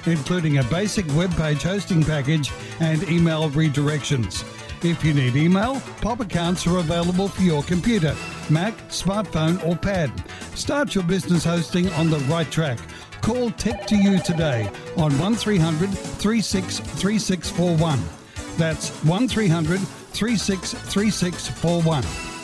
including a basic web page hosting package and email redirections. If you need email, POP accounts are available for your computer, Mac, smartphone or pad. Start your business hosting on the right track. Call Tech2U today on 1300 363641. That's 1300 363641.